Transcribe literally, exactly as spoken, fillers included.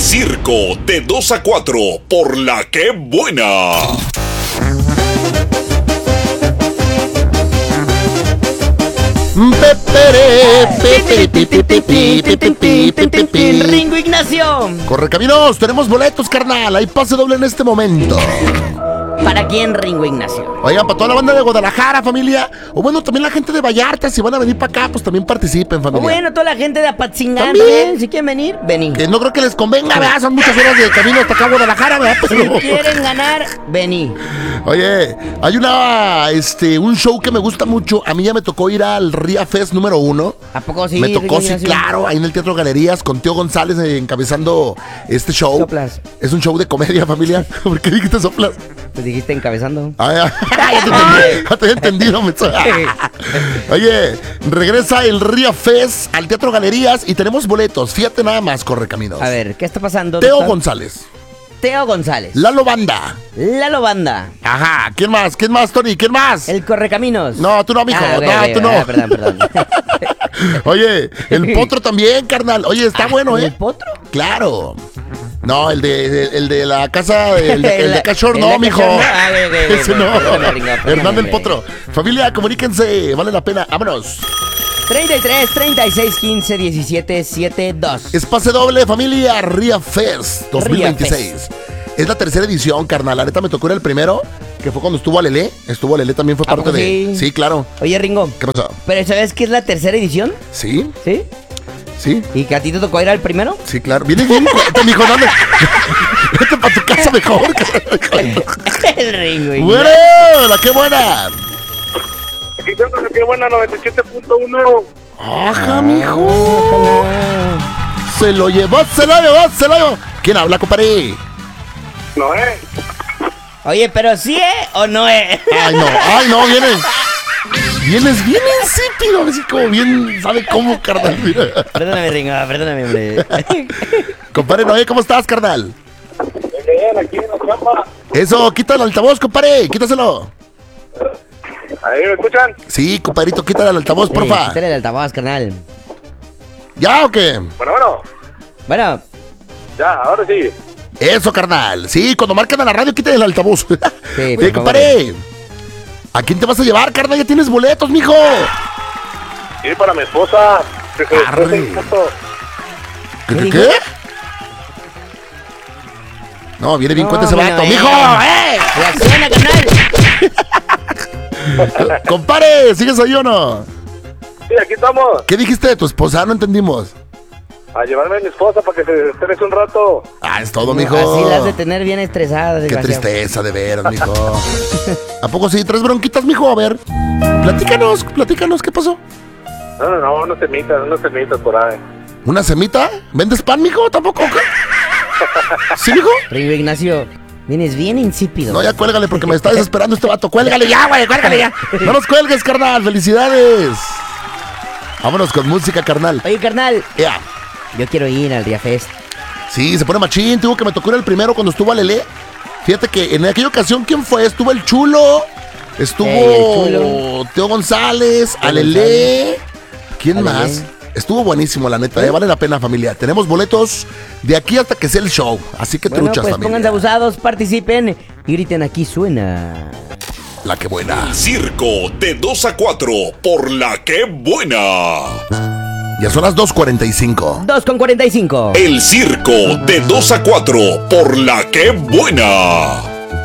circo de dos a cuatro por La Que Buena. Ringo Ignacio. Corre caminos, tenemos boletos, carnal. Hay pase doble en este momento. ¿Para quién, Ringo Ignacio? Oigan, para toda la banda de Guadalajara, familia. O bueno, también la gente de Vallarta, si van a venir para acá, pues también participen, familia. O bueno, toda la gente de Apatzingán ¿También? también. Si quieren venir, vení. Que no creo que les convenga, ¿verdad? Son muchas horas de camino hasta acá a Guadalajara, ¿verdad? Si Pero... quieren ganar, vení. Oye, hay una, este, un show que me gusta mucho. A mí ya me tocó ir al Ria Fest número uno. ¿A poco sí? Me tocó, Ringo sí, Ignacio? claro, ahí en el Teatro Galerías con Teo González eh, encabezando este show. Soplas. Es un show de comedia, familia. ¿Por qué dijiste soplas? Pues dijiste encabezando. Ah, ya. Ya te entendí, ya te había entendido, me... Oye, regresa el Ria Fest al Teatro Galerías y tenemos boletos. Fíjate nada más, Correcaminos. A ver, ¿qué está pasando? Teo doctor? González, Teo González. Lalo Banda. Lalo Banda. Ajá, ¿quién más? ¿Quién más, Tony? ¿Quién más? El Correcaminos. No, tú no, mijo. Ah, ok, no, ok, tú no. ah, perdón, perdón. Oye, el Potro también, carnal. Oye, está Ah, bueno, ¿eh? ¿el Potro? Claro. No, el de, el de la casa, el de, el de El- Cachor, el no, de mijo. Cachor, no. Ah, ok, ok, Ese ok, no. perdóname, Ringo, perdóname, Hernán el hombre. Potro. Familia, comuníquense, vale la pena. Vámonos. treinta y tres, treinta y seis, quince, diecisiete, setenta y dos. Es pase doble, familia, Ria Fest dos mil veintiséis. Ria Fest. Es la tercera edición, carnal. La neta me tocó ir el primero, que fue cuando estuvo Alelé. Estuvo Alelé, también fue ¿A parte poco de... sí? Sí, claro. Oye, Ringo, ¿Qué pasó? ¿pero sabes que es la tercera edición? ¿Sí? ¿Sí? ¿Sí? ¿Y que a ti te tocó ir al primero? Sí, claro. Viene bien, cuento, mijo, dale. Vete para tu casa mejor. El Ringo. Ignacio. ¡Bueno! ¡La qué buena! Aquí tengo la Que Buena noventa y siete punto uno. ¡Ajá, mijo! Se lo llevó, se lo llevó, se lo llevó. ¿Quién habla, compadre? No, eh. Oye, ¿pero sí, eh? ¿O no, eh? Ay, no, ay, no, viene. Vienes bien insípido, así como bien, ¿sabe cómo, carnal? Mira. Perdóname, Ringo, perdóname, hombre. Compadre Noé, ¿cómo estás, carnal? Bien, aquí en la trampa. Eso, quítale el altavoz, compadre, quítaselo. Ahí me escuchan. Sí, compadrito, quítale el altavoz, Eh, porfa. quítale el altavoz, carnal. ¿Ya o qué? Bueno, bueno. Bueno, Ya, ahora sí. Eso, carnal. Sí, cuando marcan a la radio, quítale el altavoz. por Oye, favor. compadre, ¿a quién te vas a llevar, carnal? Ya tienes boletos, mijo. Sí, para mi esposa. Que se Arre. después de esto. ¿Qué, ¿Qué qué, dijo? qué? No, viene bien No, cuenta ese bueno, vato, eh. mijo. ¡Eh! reacciona, carnal. Compadre, ¿sigues ahí o no? Sí, aquí estamos. ¿Qué dijiste de tu esposa? No entendimos. A llevarme a mi esposa para que se estrese un rato. Ah, es todo, mijo. Así la has de tener bien estresada, Qué desgraciado. tristeza, de veras, mijo. ¿A poco sí? ¿Tres bronquitas, mijo? A ver. Platícanos, platícanos, ¿qué pasó? No, no, no, unos semitas, unos semitas por ahí. ¿Una semita? ¿Vendes pan, mijo? ¿Tampoco? ¿Qué? ¿Sí, mijo? Ringo Ignacio, vienes bien insípido. No, ya cuélgale porque me está desesperando este vato. Cuélgale ya, güey, cuélgale ya. No nos cuelgues, carnal. Felicidades. Vámonos con música, carnal. Oye, carnal, Ya. yo quiero ir al Ria Fest. Sí, se pone machín. Tuvo que me tocó ir el primero cuando estuvo Alelé. Fíjate que en aquella ocasión, ¿quién fue? Estuvo el Chulo. Estuvo Ey, el Chulo. Teo González, Teo Alelé. ¿Quién Alelé. más? Estuvo buenísimo, la neta. eh, Vale la pena, familia. Tenemos boletos de aquí hasta que sea el show. Así que Bueno, truchas, pues familia. pónganse abusados, participen y griten aquí suena. La que buena. Circo de dos a cuatro por La Que Buena. Ya son las dos cuarenta y cinco. dos con cuarenta y cinco. El circo de dos a cuatro por La Que Buena.